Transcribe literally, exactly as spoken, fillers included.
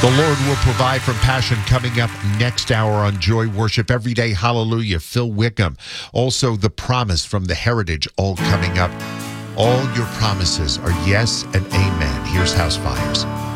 The Lord will provide from Passion coming up next hour on Joy Worship Everyday Hallelujah. Phil Wickham. Also, The Promise from The Heritage, all coming up. All your promises are yes and amen. Here's House Fires.